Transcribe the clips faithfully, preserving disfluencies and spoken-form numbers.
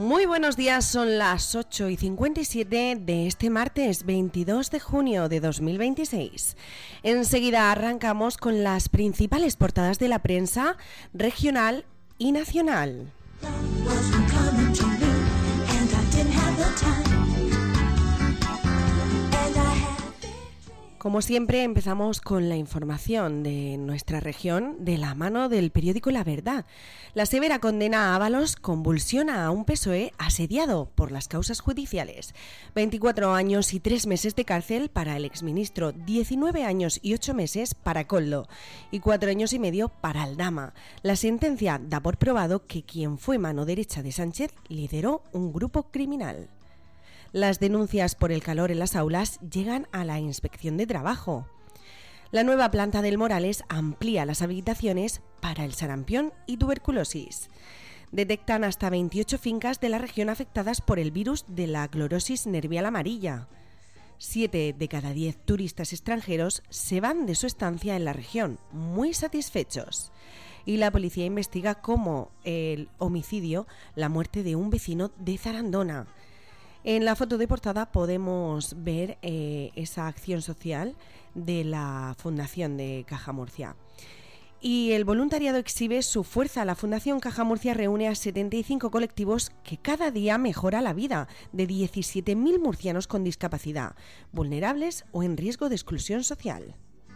Muy buenos días, son las ocho y cincuenta y siete de este martes veintidós de junio de dos mil veintiséis. Enseguida arrancamos con las principales portadas de la prensa regional y nacional. Como siempre, empezamos con la información de nuestra región de la mano del periódico La Verdad. La severa condena a Ábalos convulsiona a un P S O E asediado por las causas judiciales. veinticuatro años y tres meses de cárcel para el exministro, diecinueve años y ocho meses para Koldo y cuatro años y medio para Aldama. La sentencia da por probado que quien fue mano derecha de Sánchez lideró un grupo criminal. Las denuncias por el calor en las aulas llegan a la Inspección de Trabajo. La nueva planta del Morales amplía las habilitaciones para el sarampión y tuberculosis. Detectan hasta veintiocho fincas de la región afectadas por el virus de la clorosis nervial amarilla. Siete de cada diez turistas extranjeros se van de su estancia en la región, muy satisfechos. Y la policía investiga como el homicidio, la muerte de un vecino de Zarandona. En la foto de portada podemos ver eh, esa acción social de la Fundación de Caja Murcia. Y el voluntariado exhibe su fuerza. La Fundación Caja Murcia reúne a setenta y cinco colectivos que cada día mejora la vida de diecisiete mil murcianos con discapacidad, vulnerables o en riesgo de exclusión social.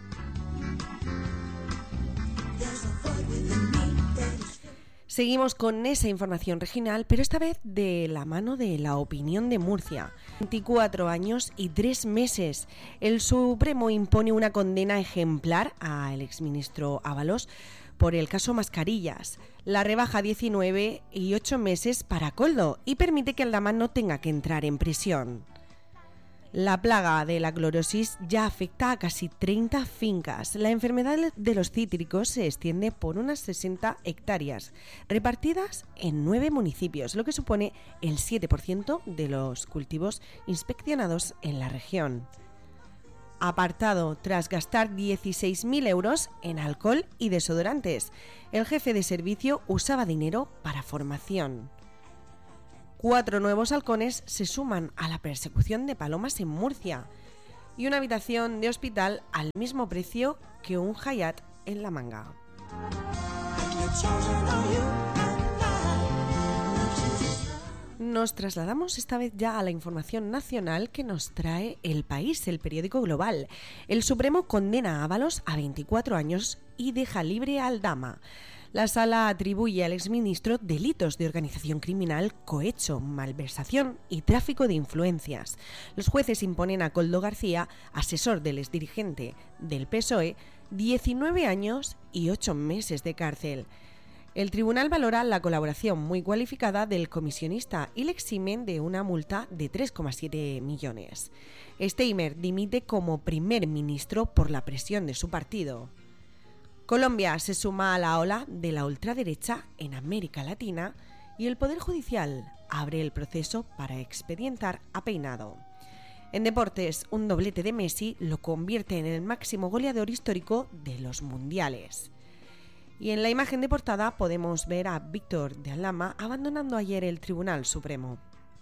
Seguimos con esa información regional, pero esta vez de la mano de La Opinión de Murcia. veinticuatro años y tres meses. El Supremo impone una condena ejemplar al exministro Ábalos por el caso Mascarillas. La rebaja a diecinueve y ocho meses para Koldo y permite que Aldama no tenga que entrar en prisión. La plaga de la clorosis ya afecta a casi treinta fincas. La enfermedad de los cítricos se extiende por unas sesenta hectáreas, repartidas en nueve municipios, lo que supone el siete por ciento de los cultivos inspeccionados en la región. Apartado tras gastar dieciséis mil euros en alcohol y desodorantes. El jefe de servicio usaba dinero para formación. Cuatro nuevos halcones se suman a la persecución de palomas en Murcia y una habitación de hospital al mismo precio que un Hyatt en La Manga. Nos trasladamos esta vez ya a la información nacional que nos trae El País, el periódico global. El Supremo condena a Ábalos a veinticuatro años y deja libre a Aldama. La sala atribuye al exministro delitos de organización criminal, cohecho, malversación y tráfico de influencias. Los jueces imponen a Koldo García, asesor del exdirigente del P S O E, diecinueve años y ocho meses de cárcel. El tribunal valora la colaboración muy cualificada del comisionista y le eximen de una multa de tres coma siete millones. Steimer dimite como primer ministro por la presión de su partido. Colombia se suma a la ola de la ultraderecha en América Latina y el Poder Judicial abre el proceso para expedientar a Peinado. En deportes, un doblete de Messi lo convierte en el máximo goleador histórico de los mundiales. Y en la imagen de portada podemos ver a Víctor de Aldama abandonando ayer el Tribunal Supremo.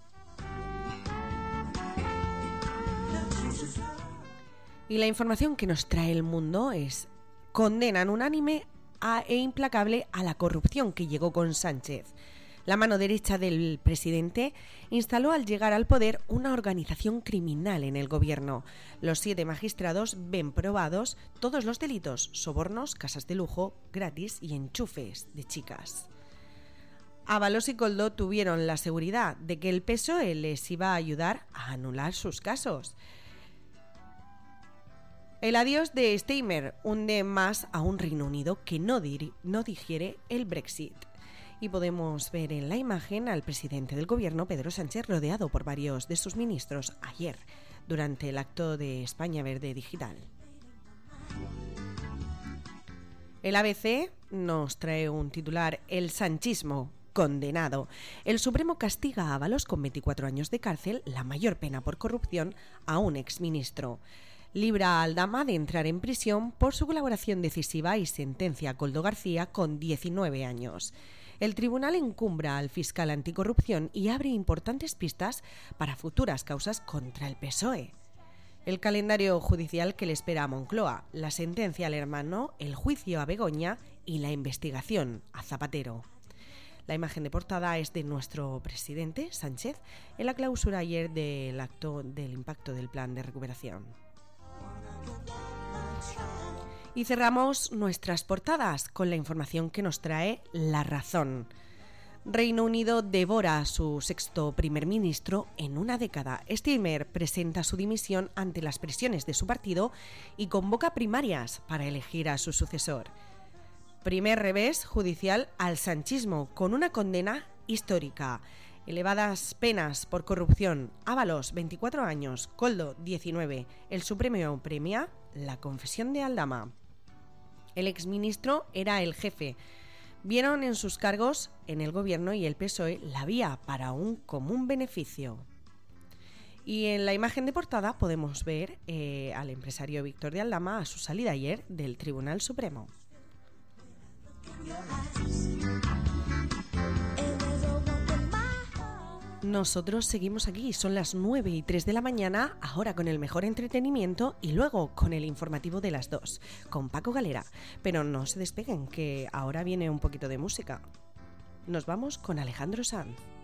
Y la información que nos trae El Mundo es: condenan unánime a, e implacable a la corrupción que llegó con Sánchez. La mano derecha del presidente instaló al llegar al poder una organización criminal en el gobierno. Los siete magistrados ven probados todos los delitos: sobornos, casas de lujo, gratis y enchufes de chicas. Ábalos y Koldo tuvieron la seguridad de que el P S O E les iba a ayudar a anular sus casos. El adiós de Steimer hunde más a un Reino Unido que no, dir- no digiere el Brexit. Y podemos ver en la imagen al presidente del gobierno, Pedro Sánchez, rodeado por varios de sus ministros ayer, durante el acto de España Verde Digital. El A B C nos trae un titular: el sanchismo condenado. El Supremo castiga a Ábalos con veinticuatro años de cárcel, la mayor pena por corrupción, a un exministro. Libra a Aldama de entrar en prisión por su colaboración decisiva y sentencia a Koldo García con diecinueve años. El tribunal encumbra al fiscal anticorrupción y abre importantes pistas para futuras causas contra el P S O E. El calendario judicial que le espera a Moncloa, la sentencia al hermano, el juicio a Begoña y la investigación a Zapatero. La imagen de portada es de nuestro presidente, Sánchez, en la clausura ayer del acto del impacto del plan de recuperación. Y cerramos nuestras portadas con la información que nos trae La Razón. Reino Unido devora a su sexto primer ministro en una década. Starmer presenta su dimisión ante las presiones de su partido y convoca primarias para elegir a su sucesor. Primer revés judicial al sanchismo con una condena histórica. Elevadas penas por corrupción. Ábalos, veinticuatro años. Koldo, diecinueve. El Supremo premia la confesión de Aldama. El exministro era el jefe. Vieron en sus cargos en el gobierno y el P S O E la vía para un común beneficio. Y en la imagen de portada podemos ver eh, al empresario Víctor de Aldama a su salida ayer del Tribunal Supremo. Nosotros seguimos aquí, son las nueve y tres de la mañana, ahora con el mejor entretenimiento y luego con el informativo de las dos, con Paco Galera. Pero no se despeguen, que ahora viene un poquito de música. Nos vamos con Alejandro Sanz.